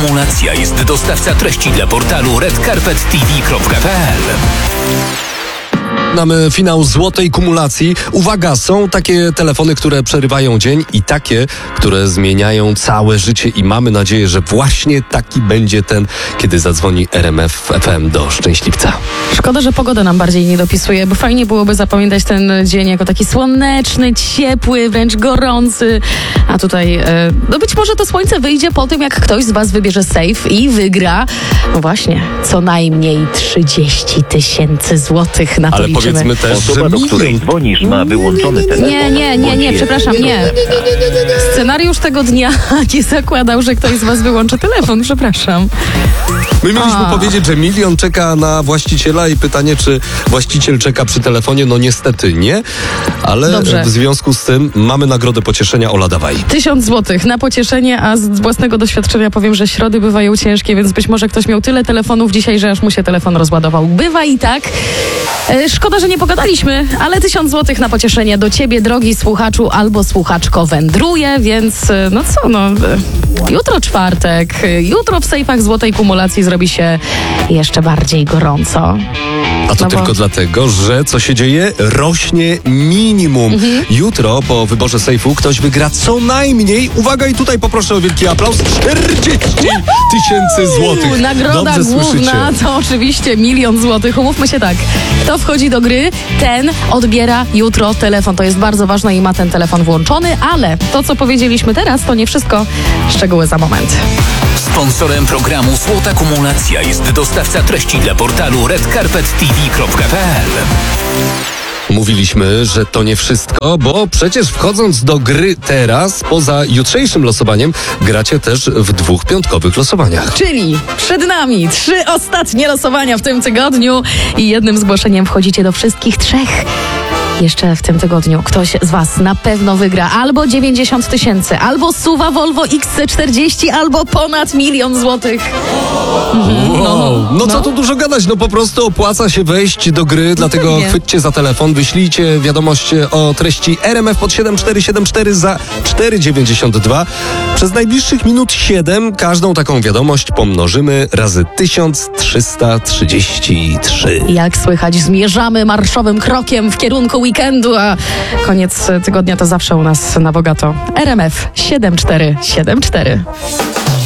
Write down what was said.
Kumulacja jest dostawca treści dla portalu redcarpettv.pl. Mamy finał złotej kumulacji. Uwaga, są takie telefony, które przerywają dzień i takie, które zmieniają całe życie i mamy nadzieję, że właśnie taki będzie ten, kiedy zadzwoni RMF FM do Szczęśliwca. Szkoda, że pogoda nam bardziej nie dopisuje, bo fajnie byłoby zapamiętać ten dzień jako taki słoneczny, ciepły, wręcz gorący. A tutaj, no być może to słońce wyjdzie po tym, jak ktoś z was wybierze safe i wygra, no właśnie, co najmniej 30 000 złotych na to Ale liczymy. powiedzmy też, że Osoba, do której milion. dzwonisz, ma wyłączony telefon. Nie, przepraszam, nie. Scenariusz tego dnia nie zakładał, że ktoś z was wyłączy telefon, przepraszam. My mieliśmy powiedzieć, że milion czeka na właściciela i pytanie, czy właściciel czeka przy telefonie. No niestety nie, ale Dobrze. w związku z tym mamy nagrodę pocieszenia. Ola, dawaj. 1000 złotych na pocieszenie, a z własnego doświadczenia powiem, że środy bywają ciężkie, więc być może ktoś miał tyle telefonów dzisiaj, że aż mu się telefon rozładował. Bywa i tak. Szkoda, że nie pogadaliśmy, ale 1000 złotych na pocieszenie do ciebie, drogi słuchaczu albo słuchaczko, wędruje, więc jutro czwartek, jutro w sejfach złotej kumulacji zrobi się jeszcze bardziej gorąco. A to No bo- tylko dlatego, że co się dzieje? Rośnie minimum. Jutro po wyborze sejfu ktoś wygra co najmniej, uwaga i tutaj poproszę o wielki aplauz, 40 000 złotych. Nagroda Dobrze główna słyszycie. to oczywiście 1 000 000 złotych. Umówmy się tak, kto wchodzi do gry, ten odbiera jutro telefon. To jest bardzo ważne i ma ten telefon włączony, ale to, co powiedzieliśmy teraz, to nie wszystko. Szczegóły za moment. Sponsorem programu Złota Kumulacja jest dostawca treści dla portalu redcarpettv.pl. Mówiliśmy, że to nie wszystko, bo przecież wchodząc do gry teraz, poza jutrzejszym losowaniem, gracie też w 2 piątkowych losowaniach. Czyli przed nami 3 ostatnie losowania w tym tygodniu i jednym zgłoszeniem wchodzicie do wszystkich 3. Jeszcze w tym tygodniu ktoś z was na pewno wygra albo 90 000, albo SUV Volvo XC40, albo ponad 1 000 000 złotych. No co tu dużo gadać, no po prostu opłaca się wejść do gry, dlatego pewnie. chwyćcie za telefon, wyślijcie wiadomość o treści RMF pod 7474 za 4,92. Przez najbliższych minut 7 każdą taką wiadomość pomnożymy razy 1333. Jak słychać, zmierzamy marszowym krokiem w kierunku weekendu, a koniec tygodnia to zawsze u nas na bogato. RMF 7474.